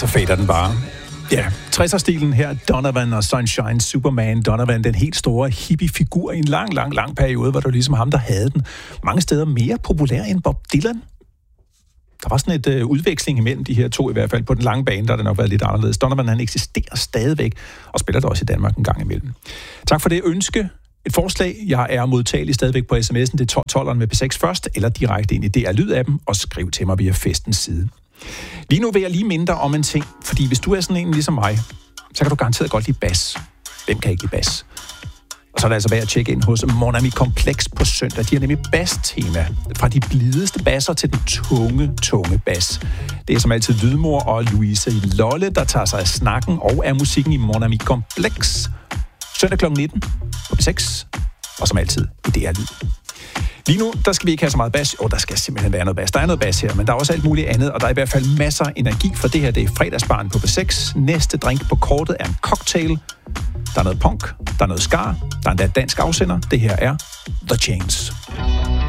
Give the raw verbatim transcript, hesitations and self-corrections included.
så fader den bare. Ja, tresser-stilen her, Donovan og Sunshine Superman. Donovan, den helt store hippie-figur i en lang, lang, lang periode, hvor det var ligesom ham, der havde den. Mange steder mere populær end Bob Dylan. Der var sådan et øh, udveksling imellem de her to, i hvert fald på den lange bane, der har det nok været lidt anderledes. Donovan, han eksisterer stadigvæk, og spiller der også i Danmark en gang imellem. Tak for det ønske. Et forslag, jeg er modtagelig stadigvæk på sms'en, det er tolv tolv med P seks først, eller direkte ind i D R Lyd-appen, og skriv til mig via festens side. Lige nu vil jeg lige minde dig om en ting, fordi hvis du er sådan en ligesom mig, så kan du garanteret godt lide bas. Hvem kan ikke lide bas? Og så er det altså værd at tjekke ind hos Mon Ami Kompleks på søndag. De har nemlig bas-tema. Fra de blideste basser til den tunge, tunge bas. Det er som altid Lydmor og Louise Lolle, der tager sig af snakken og af musikken i Mon Ami Kompleks. Søndag klokken nitten på P seks, og som altid i D R Lyd. Lige nu, der skal vi ikke have så meget bas. Jo, der skal simpelthen være noget bas. Der er noget bas her, men der er også alt muligt andet, og der er i hvert fald masser af energi, for det her, det er fredagsbaren på P seks. Næste drink på kortet er en cocktail. Der er noget punk, der er noget ska, der er endda dansk afsender. Det her er The Chains.